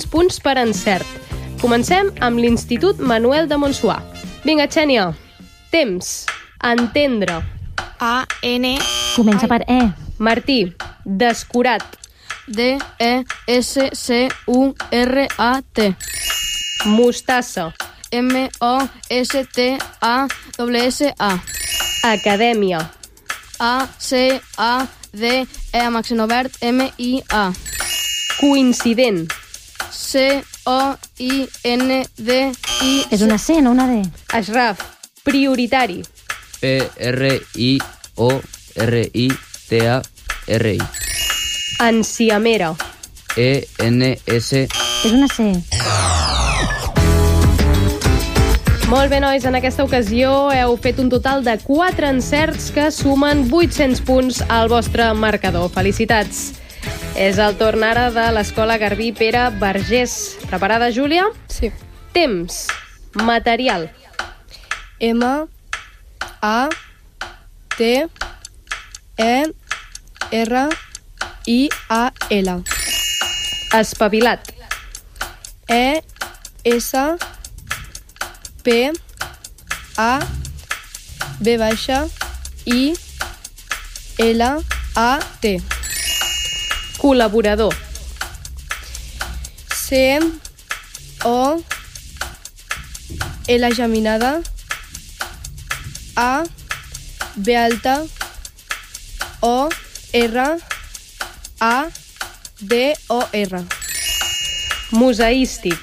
punts per encert. Comencem amb l'Institut Manuel de Montsuar. Vinga, Xènia. Temps. Entendre. A-N... Comença per E. Martí. Descurat. D-E-S-C-U-R-A-T. Mostassa. M-O-S-T-A-S-S-A. Acadèmia. A-C-A-D-E amb accent obert, M-I-A. Coincident. C-O-I-N-D-I... És una C, no una D. Ashraf. Prioritari. P-R-I-O-R-I-T-A-R-I. Enciamera. E-N-S... És una C. Molt bé, nois, en aquesta ocasió heu fet un total de 4 encerts que sumen 800 punts al vostre marcador. Felicitats! És el torn ara de l'Escola Garbí Pere Vergés. Preparada, Júlia? Sí. Temps. Material. M-A-T-E-R-I-A-L. Espavilat. E-S-P-A-V-I-L-A-T. Col·laborador. C-O-L geminada A-B alta O-R-A-D-O-R. Museístic.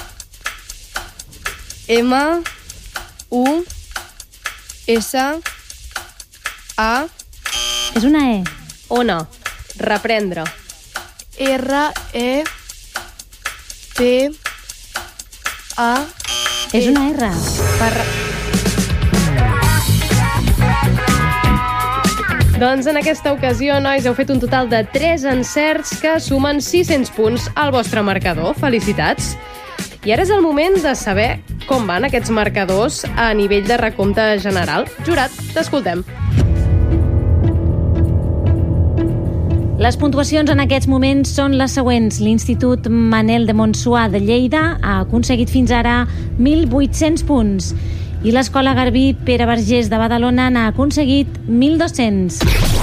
M-U-S-A. És una E. Ona. Reprendre. R-E-P-A. És una R. Doncs en aquesta ocasió, nois, heu fet un total de 3 encerts que sumen 600 punts al vostre marcador. Felicitats! I ara és el moment de saber com van aquests marcadors a nivell de recompte general. Jurat, t'escoltem. Les puntuacions en aquests moments són les següents. L'Institut Manel de Montsuar de Lleida ha aconseguit fins ara 1.800 punts i l'Escola Garbí Pere Vergés de Badalona n'ha aconseguit 1.200.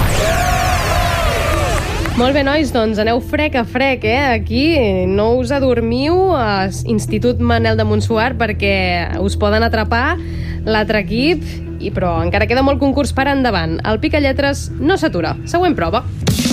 Molt bé, nois, doncs aneu frec a frec, Aquí no us adormiu a Institut Manel de Montsuar perquè us poden atrapar l'altre equip, però encara queda molt concurs per endavant. El Picalletres no s'atura. Següent prova.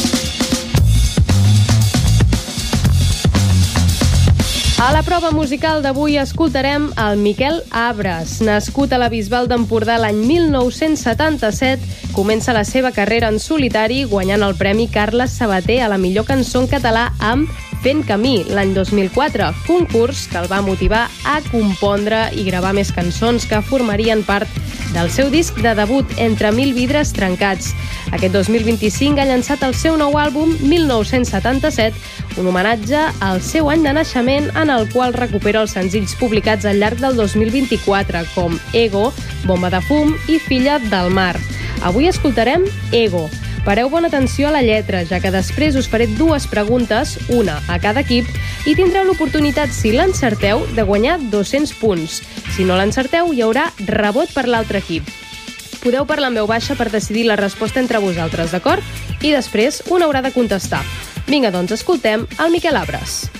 A la prova musical d'avui escoltarem el Miquel Abres. Nascut a la Bisbal d'Empordà l'any 1977, comença la seva carrera en solitari guanyant el Premi Carles Sabater a la millor cançó en català amb Fent Camí, l'any 2004, concurs que el va motivar a compondre i gravar més cançons que formarien part del seu disc de debut Entre mil vidres trencats. Aquest 2025 ha llançat el seu nou àlbum 1977, un homenatge al seu any de naixement en el qual recupera els senzills publicats al llarg del 2024, com Ego, Bomba de fum i Filla del mar. Avui escoltarem Ego. Pareu bona atenció a la lletra, ja que després us faré 2 preguntes, una a cada equip, i tindreu l'oportunitat, si l'encerteu, de guanyar 200 punts. Si no l'encerteu, hi haurà rebot per l'altre equip. Podeu parlar en veu baixa per decidir la resposta entre vosaltres, d'acord? I després un haurà de contestar. Vinga, doncs, escoltem el Miquel Abres.